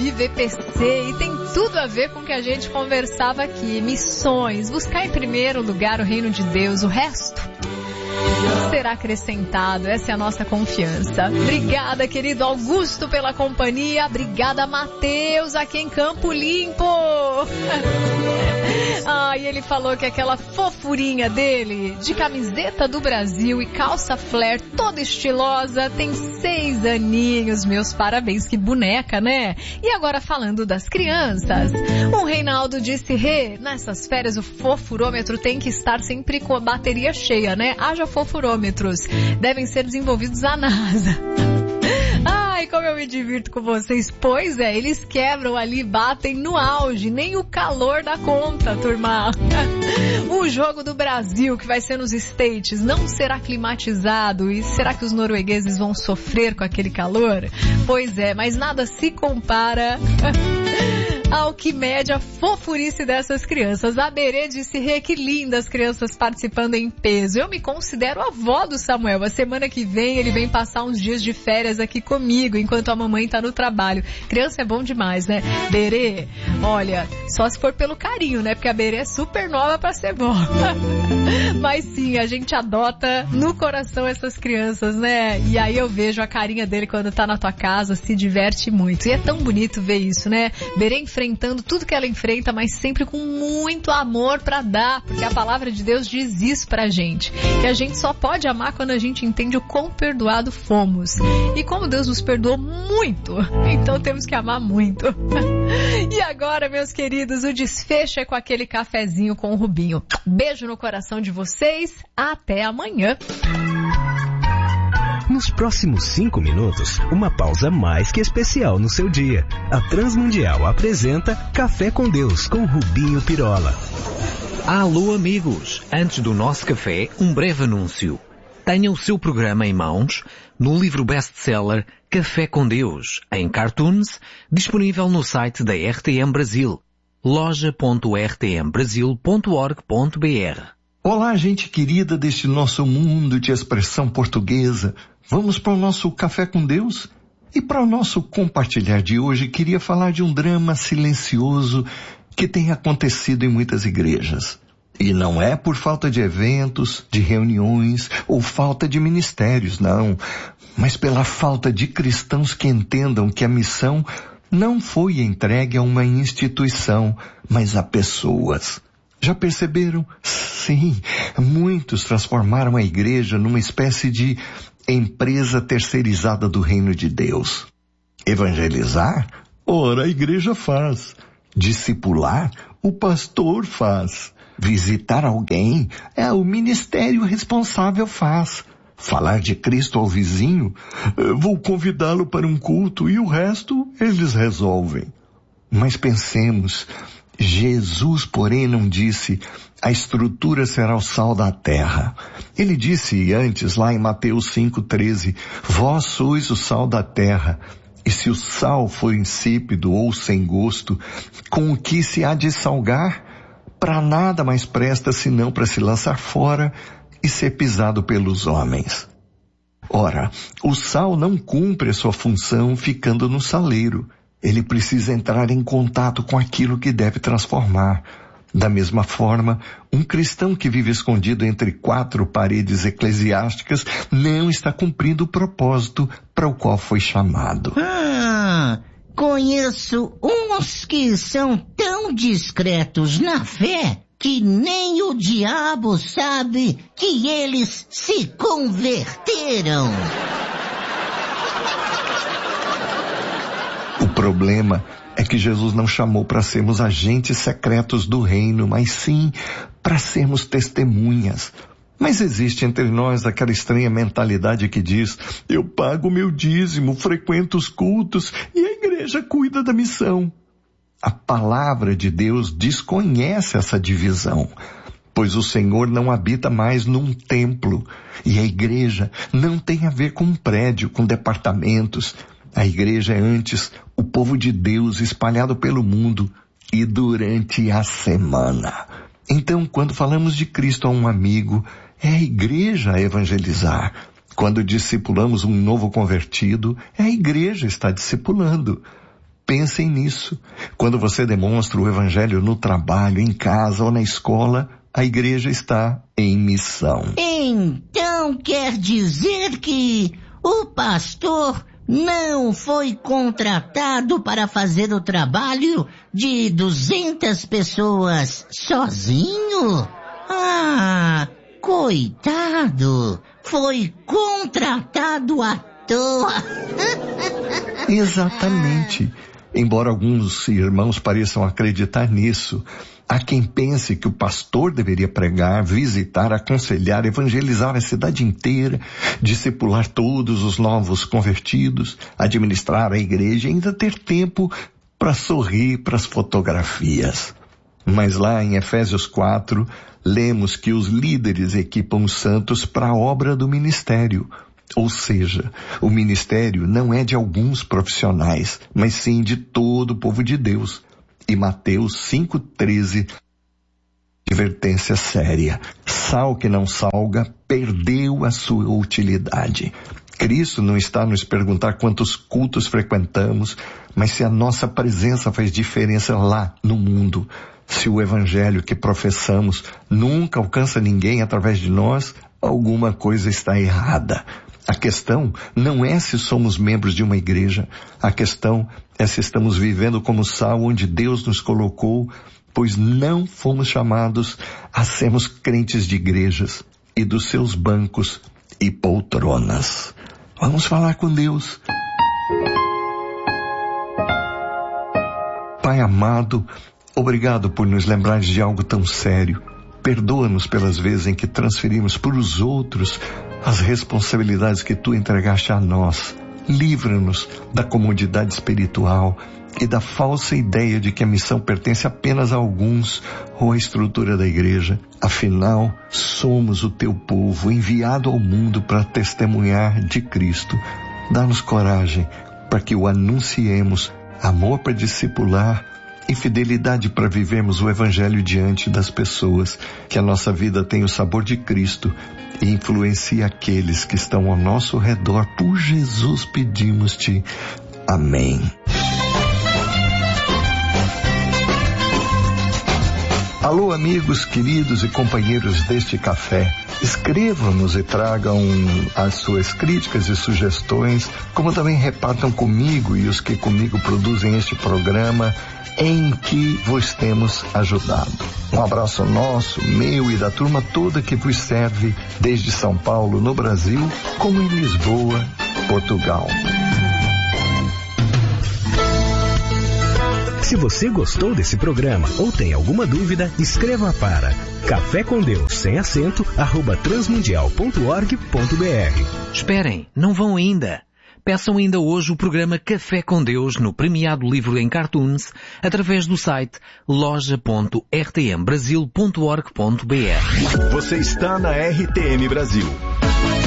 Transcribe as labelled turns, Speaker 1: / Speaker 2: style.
Speaker 1: VPC e tem tudo a ver com o que a gente conversava aqui. Missões, buscar em primeiro lugar o reino de Deus, o resto será acrescentado. Essa é a nossa confiança. Obrigada, querido Augusto, pela companhia. Obrigada, Matheus, aqui em Campo Limpo. E ele falou que aquela fofurinha dele, de camiseta do Brasil e calça flare toda estilosa, tem 6 aninhos. Meus parabéns, que boneca, né? E agora falando das crianças, o Reinaldo disse, nessas férias o fofurômetro tem que estar sempre com a bateria cheia, né? Haja fofurômetros, devem ser desenvolvidos à NASA. Ai, como eu me divirto com vocês. Pois é, eles quebram ali, batem no auge, nem o calor dá conta, turma. O jogo do Brasil, que vai ser nos States, não será climatizado. E será que os noruegueses vão sofrer com aquele calor? Pois é, mas nada se compara ao que mede a fofurice dessas crianças. A Berê disse, que linda as crianças participando em peso. Eu me considero avó do Samuel. A semana que vem ele vem passar uns dias de férias aqui comigo, enquanto a mamãe tá no trabalho. Criança é bom demais, né? Berê, olha, só se for pelo carinho, né? Porque a Berê é super nova pra ser vó. Mas sim, a gente adota no coração essas crianças, né? E aí eu vejo a carinha dele quando tá na tua casa, se diverte muito. E é tão bonito ver isso, né? Berê enfrentando tudo que ela enfrenta, mas sempre com muito amor pra dar, porque a palavra de Deus diz isso pra gente, que a gente só pode amar quando a gente entende o quão perdoado fomos. E como Deus nos perdoou muito, então temos que amar muito. E agora, meus queridos, o desfecho é com aquele cafezinho com o Rubinho. Beijo no coração de vocês, até amanhã.
Speaker 2: Nos próximos 5 minutos, uma pausa mais que especial no seu dia. A Transmundial apresenta Café com Deus com Rubinho Pirola.
Speaker 3: Alô, amigos! Antes do nosso café, um breve anúncio. Tenha o seu programa em mãos no livro best-seller Café com Deus, em cartoons, disponível no site da RTM Brasil, loja.rtmbrasil.org.br.
Speaker 4: Olá, gente querida deste nosso mundo de expressão portuguesa. Vamos para o nosso Café com Deus? E para o nosso compartilhar de hoje, queria falar de um drama silencioso que tem acontecido em muitas igrejas. E não é por falta de eventos, de reuniões ou falta de ministérios, não. Mas pela falta de cristãos que entendam que a missão não foi entregue a uma instituição, mas a pessoas. Já perceberam? Sim, muitos transformaram a igreja numa espécie de empresa terceirizada do reino de Deus. Evangelizar? Ora, a igreja faz. Discipular? O pastor faz. Visitar alguém? O ministério responsável faz. Falar de Cristo ao vizinho? Vou convidá-lo para um culto e o resto eles resolvem. Mas pensemos, Jesus, porém, não disse, a estrutura será o sal da terra. Ele disse antes, lá em Mateus 5,13, vós sois o sal da terra, e se o sal for insípido ou sem gosto, com o que se há de salgar? Para nada mais presta senão para se lançar fora e ser pisado pelos homens. Ora, o sal não cumpre a sua função ficando no saleiro. Ele precisa entrar em contato com aquilo que deve transformar. Da mesma forma, um cristão que vive escondido entre 4 paredes eclesiásticas não está cumprindo o propósito para o qual foi chamado.
Speaker 5: Conheço uns que são tão discretos na fé que nem o diabo sabe que eles se converteram.
Speaker 4: O problema é que Jesus não chamou para sermos agentes secretos do reino, mas sim para sermos testemunhas. Mas existe entre nós aquela estranha mentalidade que diz, eu pago meu dízimo, frequento os cultos e a igreja cuida da missão. A palavra de Deus desconhece essa divisão, pois o Senhor não habita mais num templo e a igreja não tem a ver com um prédio, com departamentos. A igreja é antes o povo de Deus espalhado pelo mundo e durante a semana. Então, quando falamos de Cristo a um amigo, é a igreja a evangelizar. Quando discipulamos um novo convertido, é a igreja está discipulando. Pensem nisso. Quando você demonstra o Evangelho no trabalho, em casa ou na escola, a igreja está em missão.
Speaker 5: Então quer dizer que o pastor não foi contratado para fazer o trabalho de 200 pessoas sozinho? Ah, coitado! Foi contratado à toa!
Speaker 4: Exatamente. Embora alguns irmãos pareçam acreditar nisso, há quem pense que o pastor deveria pregar, visitar, aconselhar, evangelizar a cidade inteira, discipular todos os novos convertidos, administrar a igreja e ainda ter tempo para sorrir para as fotografias. Mas lá em Efésios 4, lemos que os líderes equipam os santos para a obra do ministério. Ou seja, o ministério não é de alguns profissionais, mas sim de todo o povo de Deus. E Mateus 5,13, advertência séria. Sal que não salga perdeu a sua utilidade. Cristo não está a nos perguntar quantos cultos frequentamos, mas se a nossa presença faz diferença lá no mundo. Se o evangelho que professamos nunca alcança ninguém através de nós, alguma coisa está errada. A questão não é se somos membros de uma igreja. A questão é se estamos vivendo como sal onde Deus nos colocou, pois não fomos chamados a sermos crentes de igrejas e dos seus bancos e poltronas. Vamos falar com Deus. Pai amado, obrigado por nos lembrar de algo tão sério. Perdoa-nos pelas vezes em que transferimos para os outros as responsabilidades que tu entregaste a nós. Livra-nos da comodidade espiritual e da falsa ideia de que a missão pertence apenas a alguns ou à estrutura da igreja. Afinal, somos o teu povo enviado ao mundo para testemunhar de Cristo. Dá-nos coragem para que o anunciemos, amor para discipular e fidelidade para vivermos o Evangelho diante das pessoas. Que a nossa vida tenha o sabor de Cristo e influencie aqueles que estão ao nosso redor. Por Jesus pedimos-te. Amém. Alô, amigos queridos e companheiros deste café. Escrevam-nos e tragam as suas críticas e sugestões, como também repartam comigo e os que comigo produzem este programa em que vos temos ajudado. Um abraço nosso, meu e da turma toda que vos serve desde São Paulo, no Brasil, como em Lisboa, Portugal.
Speaker 2: Se você gostou desse programa ou tem alguma dúvida, escreva para Café com Deus, sem acento, @transmundial.org.br.
Speaker 3: Esperem, não vão ainda. Peçam ainda hoje o programa Café com Deus no premiado livro em cartoons através do site loja.rtmbrasil.org.br.
Speaker 6: Você está na RTM Brasil.